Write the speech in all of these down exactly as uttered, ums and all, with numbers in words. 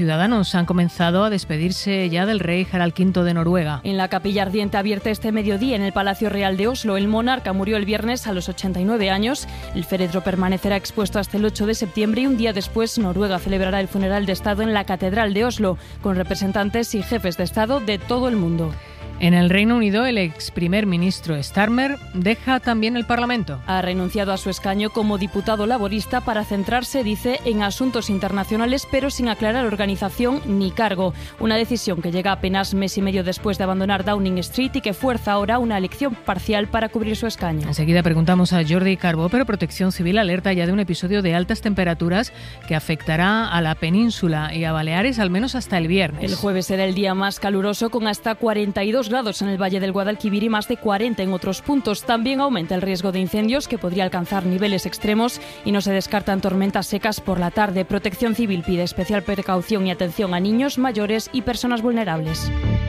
ciudadanos han comenzado a despedirse ya del rey Harald quinto de Noruega. En la capilla ardiente abierta este mediodía en el Palacio Real de Oslo, el monarca murió el viernes a los ochenta y nueve años. El féretro permanecerá expuesto hasta el ocho de septiembre y un día después Noruega celebrará el funeral de Estado en la Catedral de Oslo, con representantes y jefes de Estado de todo el mundo. En el Reino Unido, el ex primer ministro Starmer deja también el Parlamento. Ha renunciado a su escaño como diputado laborista para centrarse, dice, en asuntos internacionales, pero sin aclarar organización ni cargo. Una decisión que llega apenas mes y medio después de abandonar Downing Street y que fuerza ahora una elección parcial para cubrir su escaño. Enseguida preguntamos a Jordi Carbó, pero Protección Civil alerta ya de un episodio de altas temperaturas que afectará a la península y a Baleares al menos hasta el viernes. El jueves será el día más caluroso, con hasta cuarenta y dos grados en el Valle del Guadalquivir y más de cuarenta en otros puntos. También aumenta el riesgo de incendios, que podría alcanzar niveles extremos, y no se descartan tormentas secas por la tarde. Protección Civil pide especial precaución y atención a niños, mayores y personas vulnerables.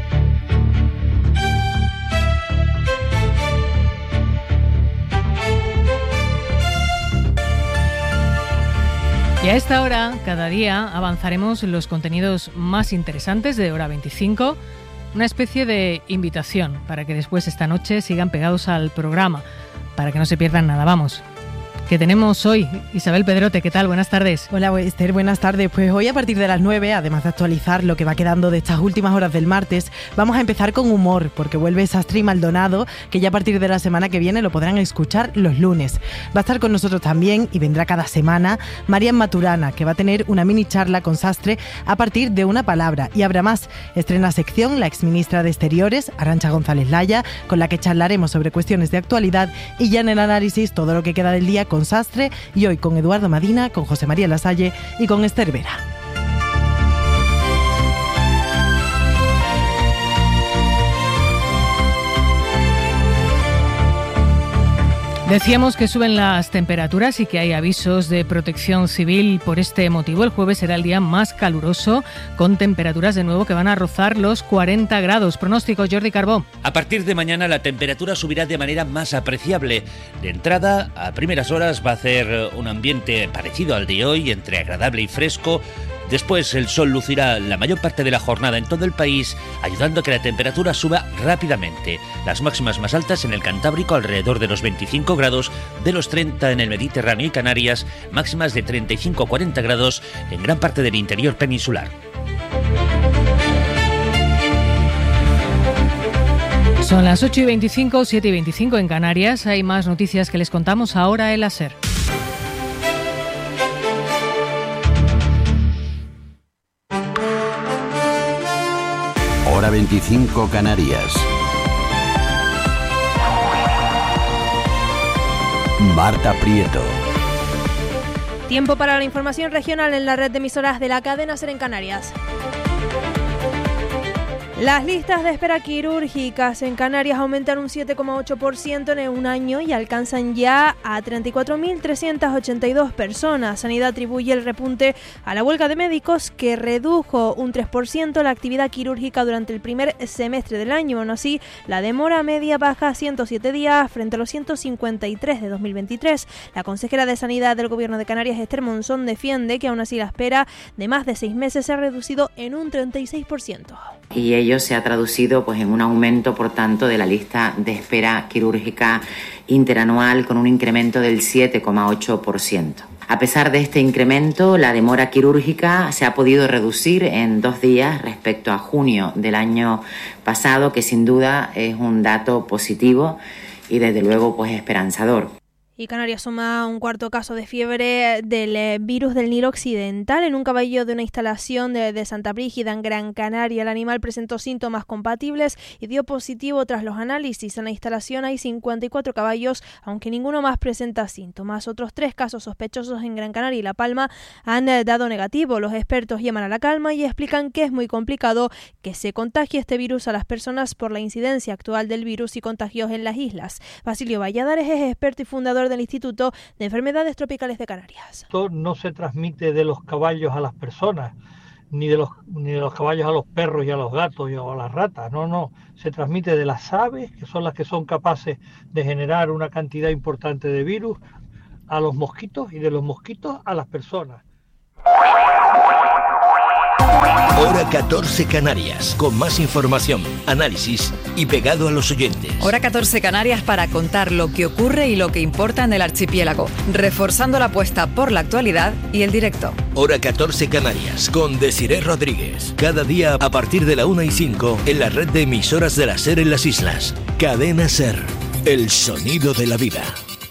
Y a esta hora, cada día, avanzaremos los contenidos más interesantes de Hora veinticinco. Una especie de invitación para que después esta noche sigan pegados al programa, para que no se pierdan nada. Vamos, que tenemos hoy Isabel Pedrote. ¿Qué tal? Buenas tardes. Hola Esther, buenas tardes. Pues hoy a partir de las nueve, además de actualizar lo que va quedando de estas últimas horas del martes, vamos a empezar con humor, porque vuelve Sastre y Maldonado, que ya a partir de la semana que viene lo podrán escuchar los lunes. Va a estar con nosotros también, y vendrá cada semana, Marian Maturana, que va a tener una mini charla con Sastre a partir de una palabra. Y habrá más. Estrena sección la exministra de Exteriores, Arantxa González Laya, con la que charlaremos sobre cuestiones de actualidad, y ya en el análisis todo lo que queda del día con Sastre, y hoy con Eduardo Madina, con José María Lasalle y con Esther Vera. Decíamos que suben las temperaturas y que hay avisos de Protección Civil por este motivo. El jueves será el día más caluroso, con temperaturas de nuevo que van a rozar los cuarenta grados. Pronóstico, Jordi Carbó. A partir de mañana la temperatura subirá de manera más apreciable. De entrada, a primeras horas va a hacer un ambiente parecido al de hoy, entre agradable y fresco. Después el sol lucirá la mayor parte de la jornada en todo el país, ayudando a que la temperatura suba rápidamente. Las máximas más altas en el Cantábrico, alrededor de los veinticinco grados, de los treinta en el Mediterráneo y Canarias, máximas de treinta y cinco a cuarenta grados en gran parte del interior peninsular. Son las ocho y veinticinco, siete y veinticinco en Canarias. Hay más noticias que les contamos ahora en la SER. Hora veinticinco Canarias. Marta Prieto. Tiempo para la información regional en la red de emisoras de la cadena SER en Canarias. Las listas de espera quirúrgicas en Canarias aumentan un siete coma ocho por ciento en un año y alcanzan ya a treinta y cuatro mil trescientas ochenta y dos personas. Sanidad atribuye el repunte a la huelga de médicos, que redujo un tres por ciento la actividad quirúrgica durante el primer semestre del año. Aún así, la demora media baja a ciento siete días frente a los ciento cincuenta y tres de dos mil veintitrés. La consejera de Sanidad del Gobierno de Canarias, Esther Monzón, defiende que aún así la espera de más de seis meses se ha reducido en un treinta y seis por ciento. Y ello se ha traducido pues, en un aumento, por tanto, de la lista de espera quirúrgica interanual, con un incremento del siete coma ocho por ciento. A pesar de este incremento, la demora quirúrgica se ha podido reducir en dos días respecto a junio del año pasado, que sin duda es un dato positivo y desde luego pues esperanzador. Y Canarias suma un cuarto caso de fiebre del eh, virus del Nilo Occidental en un caballo de una instalación de, de Santa Brígida, en Gran Canaria. El animal presentó síntomas compatibles y dio positivo tras los análisis. En la instalación hay cincuenta y cuatro caballos, aunque ninguno más presenta síntomas. Otros tres casos sospechosos en Gran Canaria y La Palma han eh, dado negativo. Los expertos llaman a la calma y explican que es muy complicado que se contagie este virus a las personas por la incidencia actual del virus y contagios en las islas. Basilio Valladares es experto y fundador del Instituto de Enfermedades Tropicales de Canarias. Esto no se transmite de los caballos a las personas, ni de los ni de los caballos a los perros y a los gatos y a las ratas, no, no, se transmite de las aves, que son las que son capaces de generar una cantidad importante de virus, a los mosquitos, y de los mosquitos a las personas. Hora catorce Canarias, con más información, análisis y pegado a los oyentes. Hora catorce Canarias para contar lo que ocurre y lo que importa en el archipiélago, reforzando la apuesta por la actualidad y el directo. Hora catorce Canarias, con Desiré Rodríguez. Cada día a partir de la una y cinco en la red de emisoras de la SER en las islas. Cadena SER, el sonido de la vida.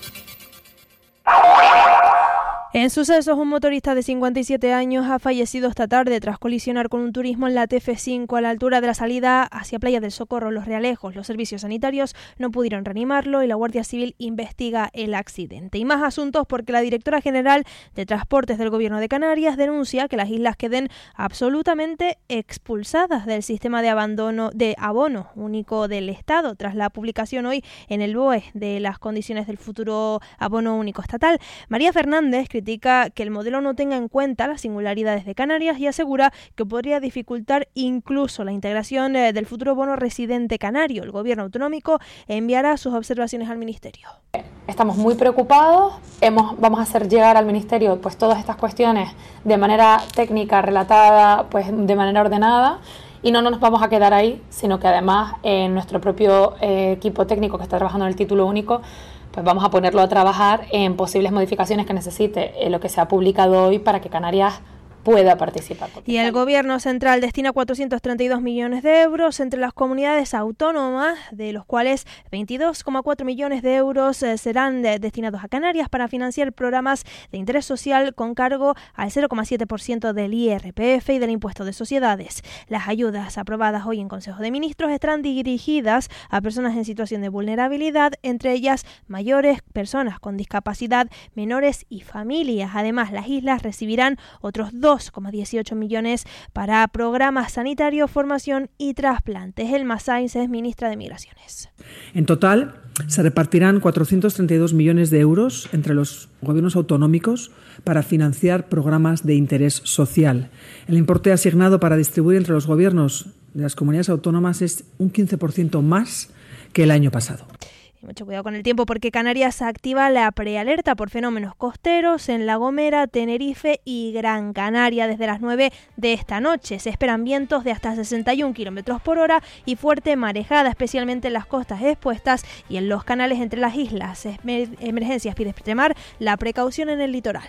En sucesos, un motorista de cincuenta y siete años ha fallecido esta tarde tras colisionar con un turismo en la T F cinco a la altura de la salida hacia Playa del Socorro, Los Realejos. Los servicios sanitarios no pudieron reanimarlo y la Guardia Civil investiga el accidente. Y más asuntos porque la directora general de Transportes del Gobierno de Canarias denuncia que las islas queden absolutamente expulsadas del sistema de abandono de abono único del Estado tras la publicación hoy en el B O E de las condiciones del futuro abono único estatal. María Fernández critica que el modelo no tenga en cuenta las singularidades de Canarias y asegura que podría dificultar incluso la integración eh, del futuro bono residente canario. El gobierno autonómico enviará sus observaciones al Ministerio. Estamos muy preocupados, hemos, vamos a hacer llegar al Ministerio pues todas estas cuestiones de manera técnica, relatada, pues de manera ordenada. Y no nos vamos a quedar ahí, sino que además en eh, nuestro propio eh, equipo técnico que está trabajando en el título único, pues vamos a ponerlo a trabajar en posibles modificaciones que necesite en lo que se ha publicado hoy para que Canarias pueda participar. Y el Gobierno Central destina cuatrocientos treinta y dos millones de euros entre las comunidades autónomas, de los cuales veintidós coma cuatro millones de euros eh, serán de, destinados a Canarias para financiar programas de interés social con cargo al cero coma siete por ciento del I R P F y del impuesto de sociedades. Las ayudas aprobadas hoy en Consejo de Ministros estarán dirigidas a personas en situación de vulnerabilidad, entre ellas mayores, personas con discapacidad, menores y familias. Además, las islas recibirán otros dos dos coma dieciocho millones para programas sanitarios, formación y trasplantes. Elma Sainz es ministra de Migraciones. En total, se repartirán cuatrocientos treinta y dos millones de euros entre los gobiernos autonómicos para financiar programas de interés social. El importe asignado para distribuir entre los gobiernos de las comunidades autónomas es un quince por ciento más que el año pasado. Mucho cuidado con el tiempo porque Canarias activa la prealerta por fenómenos costeros en La Gomera, Tenerife y Gran Canaria desde las nueve de esta noche. Se esperan vientos de hasta sesenta y un kilómetros por hora y fuerte marejada, especialmente en las costas expuestas y en los canales entre las islas. Emergencias pide extremar la precaución en el litoral.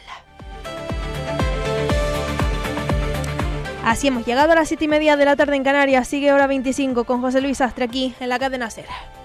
Así hemos llegado a las siete y media de la tarde en Canarias. Sigue Hora veinticinco con José Luis Astre aquí en la cadena SER.